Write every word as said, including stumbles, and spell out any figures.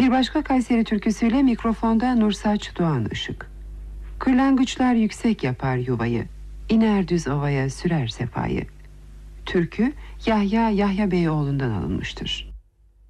Bir başka Kayseri türküsüyle mikrofonda Nursaç Doğan Işık. Kırlangıçlar yüksek yapar yuvayı, iner düz ovaya sürer sefayı. Türkü Yahya Yahya Beyoğlu'ndan alınmıştır.